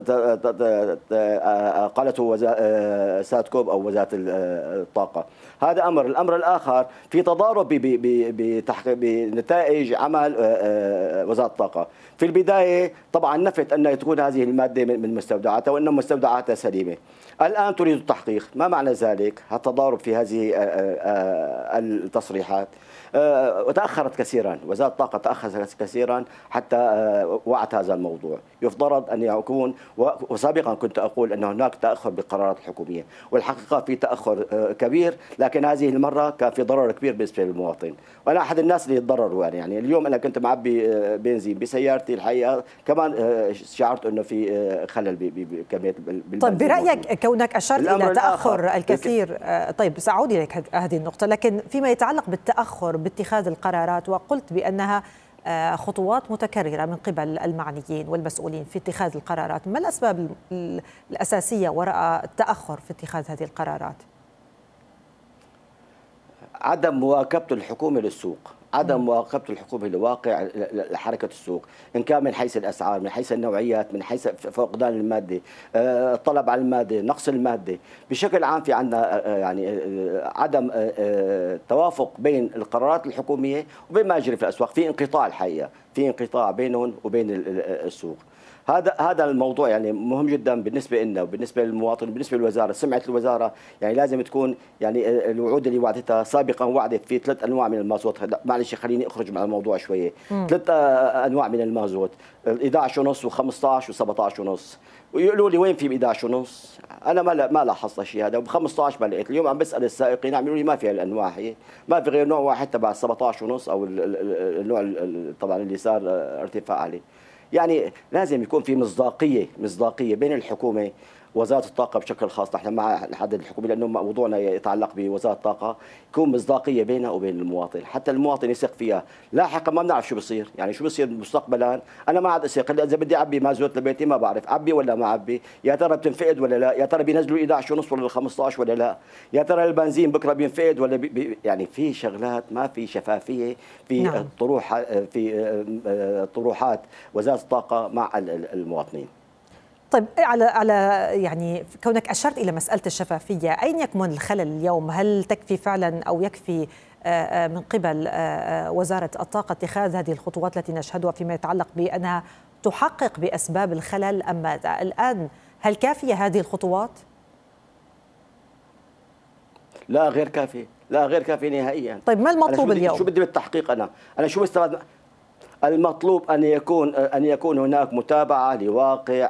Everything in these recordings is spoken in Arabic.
قالته ساتكوب أو وزارة الطاقة. هذا أمر. الأمر الآخر في تضارب بنتائج عمل وزارة الطاقة. في البداية طبعا نفت أن تكون هذه المادة من مستودعاتها وأن مستودعاتها سليمة. الآن تريد التحقيق. ما معنى ذلك؟ التضارب في هذه التصريحات. وتأخرت كثيرا، وزارة الطاقة تأخرت كثيرا حتى وعت هذا الموضوع. يفترض أن يكون، وسابقا كنت أقول أن هناك تأخر بالقرارات الحكومية، والحقيقة في تأخر كبير، لكن هذه المرة كان في ضرر كبير بالنسبة للمواطن، وأنا أحد الناس اللي يتضرروا. يعني اليوم أنا كنت معبي بنزين بسيارتي، الحقيقة كمان شعرت أنه في خلل بكمية البنزين. طيب برأيك كونك أشرت إلى تأخر الكثير، طيب سأعود إليك هذه النقطة، لكن فيما يتعلق بالتأخر باتخاذ القرارات، وقلت بأنها خطوات متكررة من قبل المعنيين والمسؤولين في اتخاذ القرارات، ما الأسباب الأساسية وراء التأخر في اتخاذ هذه القرارات؟ عدم مواكبة الحكومة للسوق، عدم مواكبة الحكومة لواقع حركة السوق، إن كان من حيث الأسعار، من حيث النوعيات، من حيث فقدان المادة، الطلب على المادة، نقص المادة، بشكل عام في عندنا يعني عدم توافق بين القرارات الحكومية وبين ما يجري في الأسواق. في انقطاع الحقيقة، في انقطاع بينهم وبين السوق. هذا الموضوع يعني مهم جدا بالنسبه لنا وبالنسبه للمواطن وبالنسبه للوزاره. سمعه الوزاره يعني لازم تكون، يعني الوعود اللي وعدتها سابقا، وعدت في 3 انواع من المازوت. معلش خليني اخرج من الموضوع شويه. 3 انواع من المازوت، 11.5 و15 و17.5. ويقولوا لي وين في ب 11.5؟ انا ما لاحظت شيء هذا، وب 15 ما لقيت. اليوم عم بسال السائقين عم يقولوا لي ما في الانواع، هي ما في غير نوع واحد تبع 17.5 او النوع طبعا اللي صار ارتفاع عليه. يعني لازم يكون في مصداقية بين الحكومة وزارة الطاقة بشكل خاص. نحن مع نحدد الحكومة لأنه موضوعنا يتعلق بوزارة الطاقة، يكون مصداقية بينها وبين المواطن حتى المواطن يثق فيها. لاحقا ما بنعرف شو بصير، يعني شو بصير مستقبلا. أنا ما عاد أثق، إذا بدي أعبي مازوت لبيتي ما بعرف أعبي ولا ما أعبي، يا ترى بتنفقد ولا لا، يا ترى بينزلوا 11.5 ولا 15 ولا لا، يا ترى البنزين بكره بينفقد ولا يعني في شغلات ما في شفافية في نعم. طروحات وزارة الطاقة مع المواطنين. طيب على يعني كونك أشرت إلى مسألة الشفافية، أين يكمن الخلل اليوم؟ هل تكفي فعلا أو يكفي من قبل وزارة الطاقة اتخاذ هذه الخطوات التي نشهدها فيما يتعلق بأنها تحقق بأسباب الخلل، أم ماذا؟ الآن هل كافية هذه الخطوات؟ لا غير كافية، لا غير كافية نهائيا. طيب ما المطلوب اليوم؟ شو بدي بالتحقيق؟ أنا شو بستفاد؟ المطلوب أن يكون هناك متابعة لواقع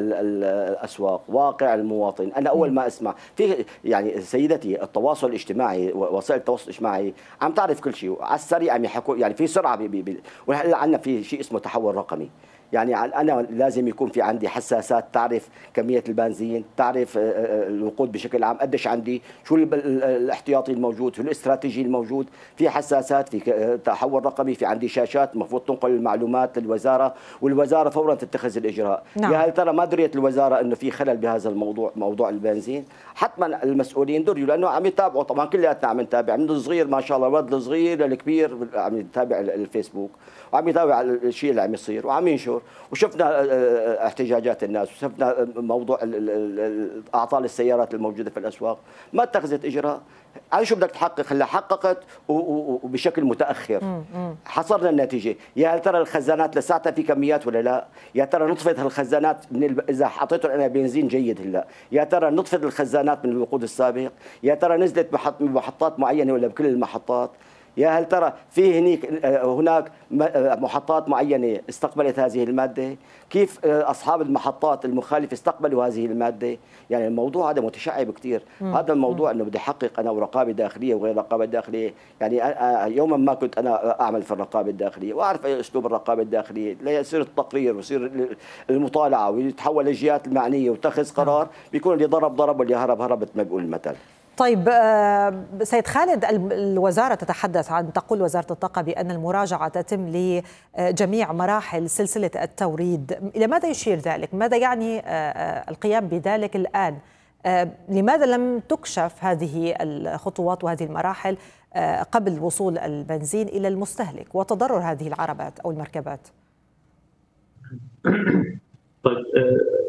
الأسواق، واقع المواطن. أنا أول ما أسمع في يعني سيدتي التواصل الاجتماعي، وسائل التواصل الاجتماعي عم تعرف كل شيء على السريع، عم يحكوا يعني في سرعة ونحن عندنا في شيء اسمه تحول رقمي. يعني أنا لازم يكون في عندي حساسات تعرف كمية البنزين، تعرف الوقود بشكل عام قديش عندي، شو الاحتياطي الموجود، شو الاستراتيجي الموجود. في حساسات، في تحول رقمي، في عندي شاشات المفروض تنقل المعلومات للوزارة، والوزارة فورا تتخذ الإجراء. نعم. يا هل ترى ما دريت الوزارة إنه في خلل بهذا الموضوع، موضوع البنزين؟ حتما المسؤولين دريوا لأنه عم يتابعوا. طبعا كلياتنا عم نتابع، من الصغير ما شاء الله، الولد الصغير للكبير عم يتابع الفيسبوك وعم يتابع الشيء اللي عم يصير وعم ينشر. وشفنا احتجاجات الناس، وشفنا موضوع اعطال السيارات الموجوده في الاسواق، ما اتخذت اجراء. على شو بدك تحقق؟ هلا حققت وبشكل متاخر. حصرنا النتيجه. يا هل ترى الخزانات لساتها في كميات ولا لا؟ يا ترى نطفت الخزانات اذا حطيته انا بنزين جيد هلا، يا ترى نطفت الخزانات من الوقود السابق؟ يا ترى نزلت محطات معينه ولا بكل المحطات؟ يا هل ترى في هناك محطات معينة استقبلت هذه المادة؟ كيف أصحاب المحطات المخالفة استقبلوا هذه المادة؟ يعني الموضوع هذا متشعب كثير. هذا الموضوع أنه بدي أحقق أنا ورقابة داخلية وغير رقابة داخلية. يعني يوما ما كنت أنا أعمل في الرقابة الداخلية وأعرف أسلوب الرقابة الداخلية، يصير التقرير ويصير المطالعة ويتحول للجهات المعنية واتخذ قرار، بيكون اللي ضرب واللي هرب هربت ما بيقول المثل. طيب سيد خالد، الوزارة تتحدث عن، تقول وزارة الطاقة بأن المراجعة تتم لجميع مراحل سلسلة التوريد. إلى ماذا يشير ذلك؟ ماذا يعني القيام بذلك الآن؟ لماذا لم تكشف هذه الخطوات وهذه المراحل قبل وصول البنزين إلى المستهلك وتضرر هذه العربات أو المركبات؟ طيب